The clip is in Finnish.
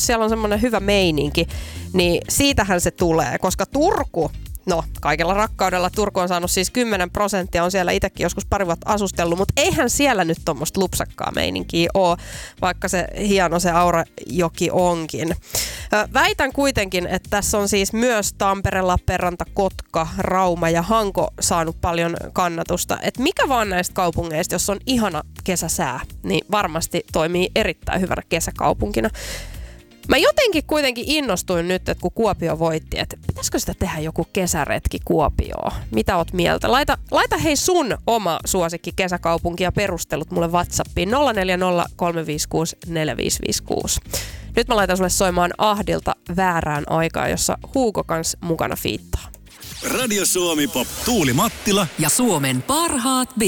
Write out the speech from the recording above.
siellä on semmoinen hyvä meininki, niin siitähän se tulee, koska Turku, no kaikella rakkaudella Turku on saanut siis 10%, on siellä itsekin joskus pari vuotta asustellut, mutta eihän siellä nyt tommoista lupsakkaa meininkiä ole, vaikka se hieno se Aurajoki onkin. Väitän kuitenkin, että tässä on siis myös Tampere, Lappeenranta, Kotka, Rauma ja Hanko saanut paljon kannatusta. Että mikä vaan näistä kaupungeista, jos on ihana kesäsää, niin varmasti toimii erittäin hyvänä kesäkaupunkina. Mä jotenkin kuitenkin innostuin nyt, että kun Kuopio voitti, että pitäisikö sitä tehdä joku kesäretki Kuopioon? Mitä oot mieltä? Laita hei sun oma suosikki kesäkaupunki ja perustelut mulle WhatsAppiin 040 356 4556. Nyt mä laitan sulle soimaan Ahdilta Väärään aikaan, jossa Hugo kans mukana fiittaa. Radio Suomi Pop, Tuuli Mattila ja Suomen parhaat